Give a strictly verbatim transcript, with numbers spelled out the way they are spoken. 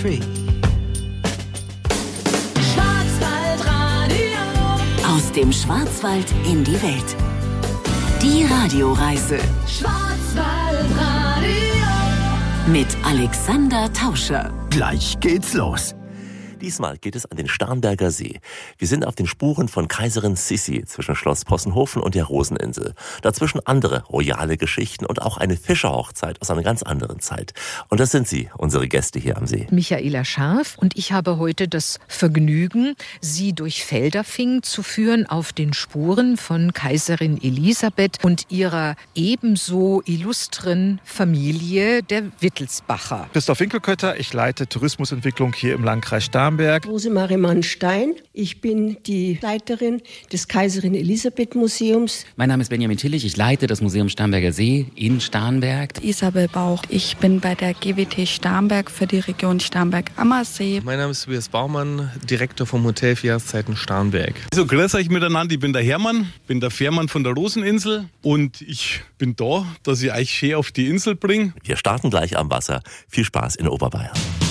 Free. Schwarzwaldradio. Aus dem Schwarzwald in die Welt. Die Radioreise. Schwarzwaldradio. Mit Alexander Tauscher. Gleich geht's los. Diesmal geht es an den Starnberger See. Wir sind auf den Spuren von Kaiserin Sissi zwischen Schloss Possenhofen und der Roseninsel. Dazwischen andere royale Geschichten und auch eine Fischerhochzeit aus einer ganz anderen Zeit. Und das sind sie, unsere Gäste hier am See. Michaela Scharf, und ich habe heute das Vergnügen, Sie durch Felderfing zu führen auf den Spuren von Kaiserin Elisabeth und ihrer ebenso illustren Familie, der Wittelsbacher. Christoph Winkelkötter, ich leite Tourismusentwicklung hier im Landkreis Starnberg. Rosemarie Mann-Stein, ich bin die Leiterin des Kaiserin Elisabeth Museums. Mein Name ist Benjamin Tillich, ich leite das Museum Starnberger See in Starnberg. Isabel Bauch, ich bin bei der G W T Starnberg für die Region Starnberg-Ammersee. Mein Name ist Tobias Baumann, Direktor vom Hotel Vier Jahreszeiten Starnberg. So, grüß euch miteinander, ich bin der Hermann, bin der Fährmann von der Roseninsel und ich bin da, dass ich euch schön auf die Insel bringe. Wir starten gleich am Wasser. Viel Spaß in Oberbayern.